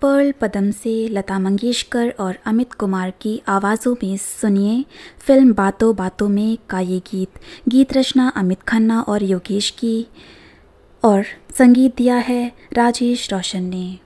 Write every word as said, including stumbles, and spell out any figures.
Perl पदम से लता मंगेशकर और अमित कुमार की आवाज़ों में सुनिए फिल्म बातों बातों में का ये गीत। गीत रचना अमित खन्ना और योगेश की और संगीत दिया है राजेश रोशन ने।